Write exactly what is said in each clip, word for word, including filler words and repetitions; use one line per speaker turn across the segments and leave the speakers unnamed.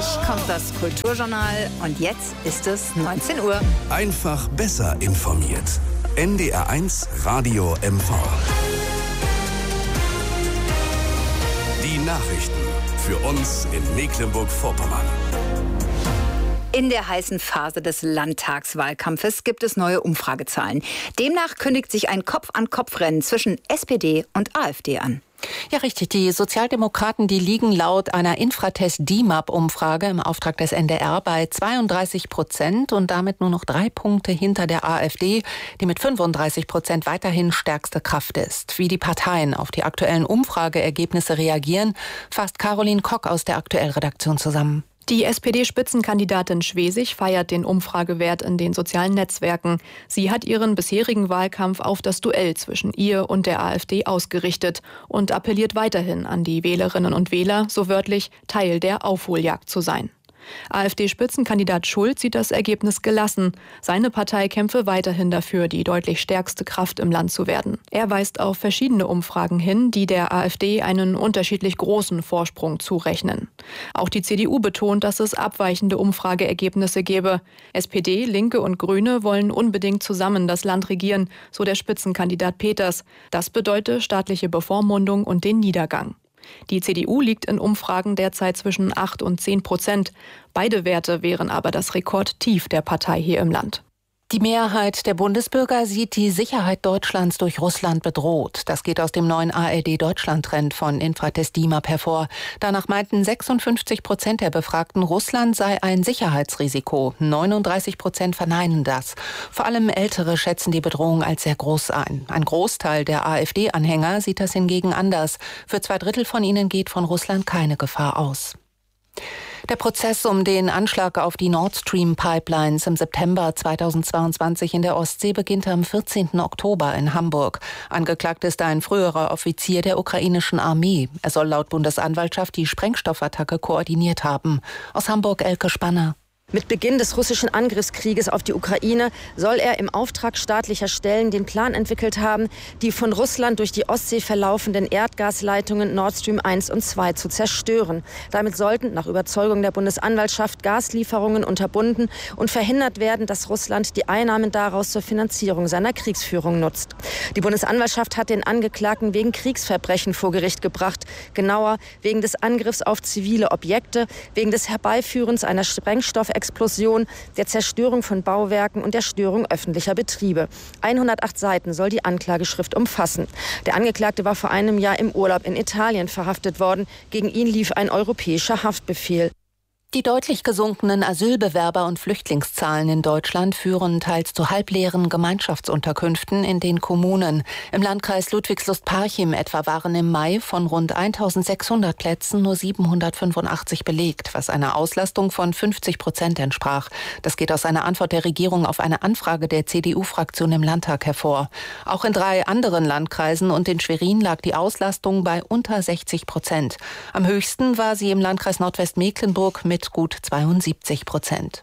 kommt das Kulturjournal und jetzt ist es neunzehn Uhr.
Einfach besser informiert. N D R eins Radio M V. Die Nachrichten für uns in Mecklenburg-Vorpommern.
In der heißen Phase des Landtagswahlkampfes gibt es neue Umfragezahlen. Demnach kündigt sich ein Kopf-an-Kopf-Rennen zwischen S P D und AfD an.
Ja, richtig. Die Sozialdemokraten, die liegen laut einer Infratest-D I M A P-Umfrage im Auftrag des N D R bei zweiunddreißig Prozent und damit nur noch drei Punkte hinter der AfD, die mit fünfunddreißig Prozent weiterhin stärkste Kraft ist. Wie die Parteien auf die aktuellen Umfrageergebnisse reagieren, fasst Caroline Kock aus der Aktuell-Redaktion zusammen.
Die S P D-Spitzenkandidatin Schwesig feiert den Umfragewert in den sozialen Netzwerken. Sie hat ihren bisherigen Wahlkampf auf das Duell zwischen ihr und der AfD ausgerichtet und appelliert weiterhin an die Wählerinnen und Wähler, so wörtlich Teil der Aufholjagd zu sein. AfD-Spitzenkandidat Schulz sieht das Ergebnis gelassen. Seine Partei kämpfe weiterhin dafür, die deutlich stärkste Kraft im Land zu werden. Er weist auf verschiedene Umfragen hin, die der AfD einen unterschiedlich großen Vorsprung zurechnen. Auch die C D U betont, dass es abweichende Umfrageergebnisse gebe. S P D, Linke und Grüne wollen unbedingt zusammen das Land regieren, so der Spitzenkandidat Peters. Das bedeute staatliche Bevormundung und den Niedergang. Die C D U liegt in Umfragen derzeit zwischen acht und zehn Prozent. Beide Werte wären aber das Rekordtief der Partei hier im Land.
Die Mehrheit der Bundesbürger sieht die Sicherheit Deutschlands durch Russland bedroht. Das geht aus dem neuen A R D-Deutschland-Trend von Infratest-D I M A P hervor. Danach meinten sechsundfünfzig Prozent der Befragten, Russland sei ein Sicherheitsrisiko. neununddreißig Prozent verneinen das. Vor allem Ältere schätzen die Bedrohung als sehr groß ein. Ein Großteil der AfD-Anhänger sieht das hingegen anders. Für zwei Drittel von ihnen geht von Russland keine Gefahr aus. Der Prozess um den Anschlag auf die Nord Stream Pipelines im September zweitausendzweiundzwanzig in der Ostsee beginnt am vierzehnten Oktober in Hamburg. Angeklagt ist ein früherer Offizier der ukrainischen Armee. Er soll laut Bundesanwaltschaft die Sprengstoffattacke koordiniert haben. Aus Hamburg Elke Spanner.
Mit Beginn des russischen Angriffskrieges auf die Ukraine soll er im Auftrag staatlicher Stellen den Plan entwickelt haben, die von Russland durch die Ostsee verlaufenden Erdgasleitungen Nord Stream eins und zwei zu zerstören. Damit sollten nach Überzeugung der Bundesanwaltschaft Gaslieferungen unterbunden und verhindert werden, dass Russland die Einnahmen daraus zur Finanzierung seiner Kriegsführung nutzt. Die Bundesanwaltschaft hat den Angeklagten wegen Kriegsverbrechen vor Gericht gebracht, genauer wegen des Angriffs auf zivile Objekte, wegen des Herbeiführens einer Sprengstoff Explosion, der Zerstörung von Bauwerken und der Störung öffentlicher Betriebe. hundertacht Seiten soll die Anklageschrift umfassen. Der Angeklagte war vor einem Jahr im Urlaub in Italien verhaftet worden. Gegen ihn lief ein europäischer Haftbefehl.
Die deutlich gesunkenen Asylbewerber- und Flüchtlingszahlen in Deutschland führen teils zu halbleeren Gemeinschaftsunterkünften in den Kommunen. Im Landkreis Ludwigslust-Parchim etwa waren im Mai von rund eintausendsechshundert Plätzen nur siebenhundertfünfundachtzig belegt, was einer Auslastung von fünfzig Prozent entsprach. Das geht aus einer Antwort der Regierung auf eine Anfrage der C D U-Fraktion im Landtag hervor. Auch in drei anderen Landkreisen und in Schwerin lag die Auslastung bei unter sechzig Prozent. Am höchsten war sie im Landkreis Nordwestmecklenburg mit gut zweiundsiebzig Prozent.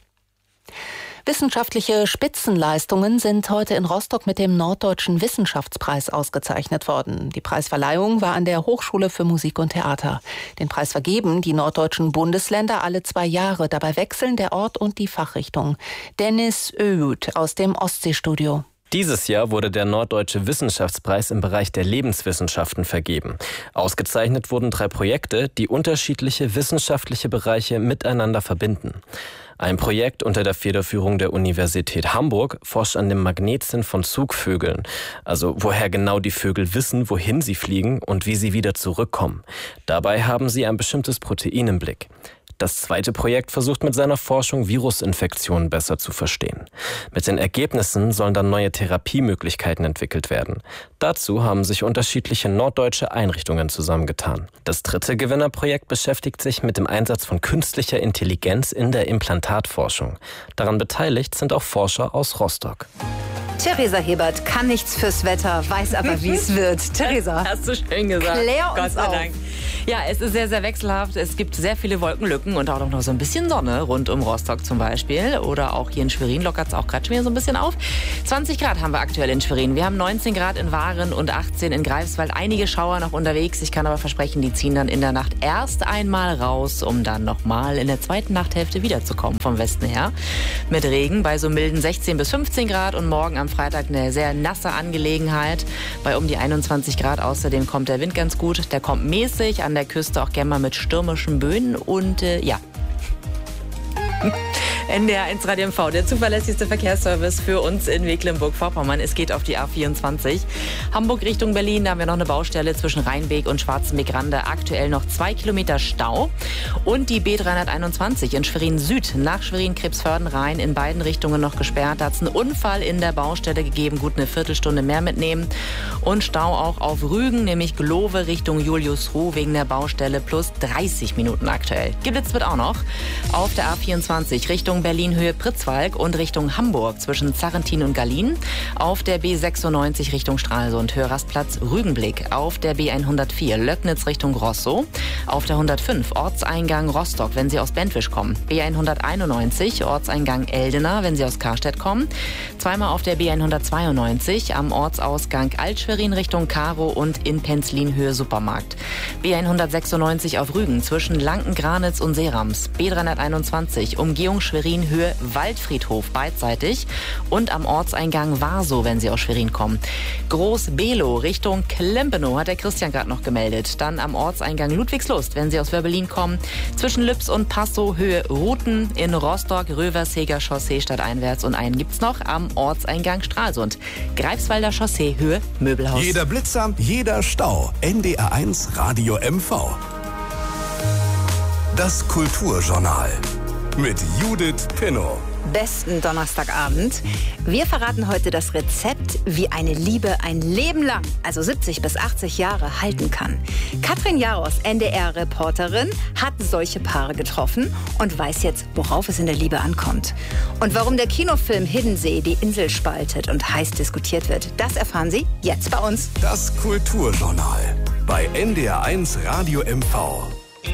Wissenschaftliche Spitzenleistungen sind heute in Rostock mit dem Norddeutschen Wissenschaftspreis ausgezeichnet worden. Die Preisverleihung war an der Hochschule für Musik und Theater. Den Preis vergeben die norddeutschen Bundesländer alle zwei Jahre. Dabei wechseln der Ort und die Fachrichtung. Dennis Öhut aus dem Ostseestudio.
Dieses Jahr wurde der Norddeutsche Wissenschaftspreis im Bereich der Lebenswissenschaften vergeben. Ausgezeichnet wurden drei Projekte, die unterschiedliche wissenschaftliche Bereiche miteinander verbinden. Ein Projekt unter der Federführung der Universität Hamburg forscht an dem Magnetsinn von Zugvögeln. Also woher genau die Vögel wissen, wohin sie fliegen und wie sie wieder zurückkommen. Dabei haben sie ein bestimmtes Protein im Blick. Das zweite Projekt versucht mit seiner Forschung, Virusinfektionen besser zu verstehen. Mit den Ergebnissen sollen dann neue Therapiemöglichkeiten entwickelt werden. Dazu haben sich unterschiedliche norddeutsche Einrichtungen zusammengetan. Das dritte Gewinnerprojekt beschäftigt sich mit dem Einsatz von künstlicher Intelligenz in der Implantatforschung. Daran beteiligt sind auch Forscher aus Rostock.
Theresa Hebert kann nichts fürs Wetter, weiß aber, wie es wird. Theresa,
hast du schön gesagt.
Klär uns
Gott sei
auf.
Dank. Ja, es ist sehr, sehr wechselhaft. Es gibt sehr viele Wolkenlücken und auch noch so ein bisschen Sonne rund um Rostock zum Beispiel. Oder auch hier in Schwerin lockert es auch gerade schon wieder so ein bisschen auf. zwanzig Grad haben wir aktuell in Schwerin. Wir haben neunzehn Grad in Waren und achtzehn in Greifswald. Einige Schauer noch unterwegs. Ich kann aber versprechen, die ziehen dann in der Nacht erst einmal raus, um dann nochmal in der zweiten Nachthälfte wiederzukommen vom Westen her. Mit Regen bei so milden sechzehn bis fünfzehn Grad und morgen am Freitag eine sehr nasse Angelegenheit bei um die einundzwanzig Grad. Außerdem kommt der Wind ganz gut. Der kommt mäßig, an der Küste auch gerne mal mit stürmischen Böen und äh, ja. N D R eins Radio M V, der zuverlässigste Verkehrsservice für uns in Mecklenburg-Vorpommern. Es geht auf die A vierundzwanzig. Hamburg Richtung Berlin, da haben wir noch eine Baustelle zwischen Rheinbeek und Schwarzenbeck-Rande. Aktuell noch zwei Kilometer Stau. Und die B dreihunderteinundzwanzig in Schwerin Süd nach Schwerin-Krebsförden rein, in beiden Richtungen noch gesperrt. Da hat es einen Unfall in der Baustelle gegeben, gut eine Viertelstunde mehr mitnehmen. Und Stau auch auf Rügen, nämlich Glove Richtung Juliusruh wegen der Baustelle, plus dreißig Minuten aktuell. Geblitzt wird auch noch auf der A vierundzwanzig Richtung Berlin-Höhe Pritzwalk und Richtung Hamburg zwischen Zarrentin und Gallien. Auf der B sechsundneunzig Richtung Stralsund, Hörrastplatz Rügenblick. Auf der B hundertvier Löcknitz Richtung Grosso. Auf der hundertfünf Ortseingang Rostock, wenn Sie aus Bentwisch kommen. B hunderteinundneunzig Ortseingang Eldena, wenn Sie aus Karstedt kommen. Zweimal auf der B hundertzweiundneunzig am Ortsausgang Altschwerin Richtung Karo und in Penzlin Höhe Supermarkt. B hundertsechsundneunzig auf Rügen zwischen Lanken-Granitz und Serams. B dreihunderteinundzwanzig Umgehung Schwerin Höhe Waldfriedhof beidseitig und am Ortseingang Warsow, wenn Sie aus Schwerin kommen. Groß-Below Richtung Klempenow hat der Christian gerade noch gemeldet. Dann am Ortseingang Ludwigslust, wenn Sie aus Wörbelin kommen. Zwischen Lübs und Passow Höhe Ruten in Rostock, Röversheger Chaussee stadteinwärts und einen gibt's noch am Ortseingang Stralsund. Greifswalder Chaussee Höhe Möbelhaus.
Jeder Blitzer, jeder Stau. N D R eins Radio M V. Das Kulturjournal mit Judith Pinnow.
Besten Donnerstagabend. Wir verraten heute das Rezept, wie eine Liebe ein Leben lang, also siebzig bis achtzig Jahre, halten kann. Katrin Jaros, N D R-Reporterin, hat solche Paare getroffen und weiß jetzt, worauf es in der Liebe ankommt. Und warum der Kinofilm Hiddensee die Insel spaltet und heiß diskutiert wird, das erfahren Sie jetzt bei uns.
Das Kulturjournal bei N D R eins Radio M V.